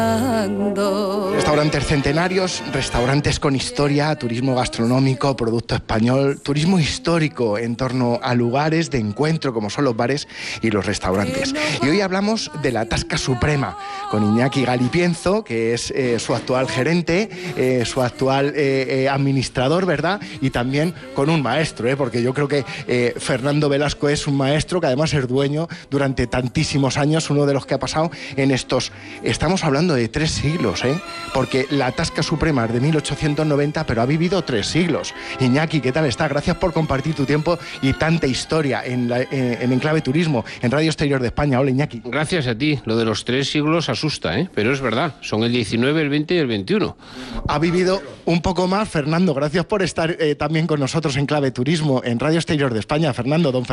Restaurantes centenarios, restaurantes con historia, turismo gastronómico, producto español, turismo histórico en torno a lugares de encuentro como son los bares y los restaurantes. Y hoy hablamos de la Tasca Suprema con Iñaki Galipienzo, que es su actual gerente, su actual administrador, ¿verdad? Y también con un maestro, porque yo creo que Fernando Velasco es un maestro que además es dueño durante tantísimos años, uno de los que ha pasado en estos... Estamos hablando de 3 siglos, porque la Tasca Suprema es de 1890, pero ha vivido 3 siglos. Iñaki, ¿qué tal está? Gracias por compartir tu tiempo y tanta historia en Enclave Turismo, en Radio Exterior de España. Hola, Iñaki. Gracias a ti. Lo de los 3 siglos asusta, pero es verdad. Son el 19, el 20 y el 21. Ha vivido un poco más. Fernando, gracias por estar también con nosotros en Clave Turismo, en Radio Exterior de España. Fernando, don Fernando.